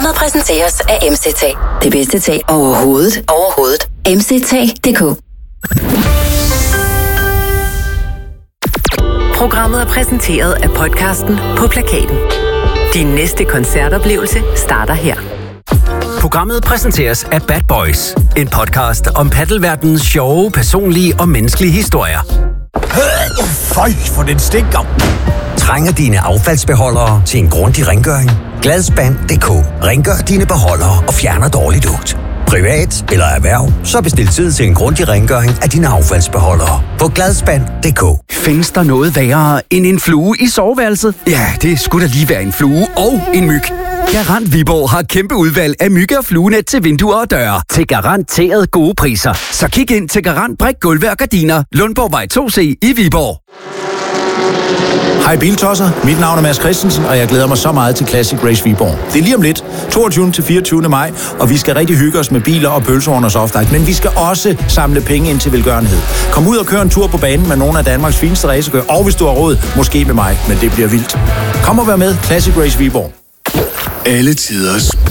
Programmet præsenteres af MCT. Det bedste tag overhovedet. MCT.dk. Programmet er præsenteret af podcasten På Plakaten. Din næste koncertoplevelse starter her. Programmet præsenteres af Bad Boys, en podcast om paddelverdenens sjove, personlige og menneskelige historier. Føj, for den stinker. Trænger dine affaldsbeholdere til en grundig rengøring? Gladspand.dk. Rengør dine beholdere og fjerner dårlig lugt. Privat eller erhverv, så bestil tid til en grundig rengøring af dine affaldsbeholdere på Gladspand.dk. Findes der noget værre end en flue i soveværelset? Ja, det skulle da lige være en flue og en myg. Garant Viborg har kæmpe udvalg af mygge- og fluenet til vinduer og døre til garanteret gode priser. Så kig ind til Garant Brik Gulve og Gardiner, Lundborgvej 2C i Viborg. Hej Biltosser, mit navn er Mads Christensen, og jeg glæder mig så meget til Classic Race Viborg. Det er lige om lidt, 22. til 24. maj, og vi skal rigtig hygge os med biler og pølsehorn og softice, men vi skal også samle penge ind til velgørenhed. Kom ud og kør en tur på banen med nogle af Danmarks fineste racekører, og hvis du har råd, måske med mig, men det bliver vildt. Kom og vær med, Classic Race Viborg. Alle tiders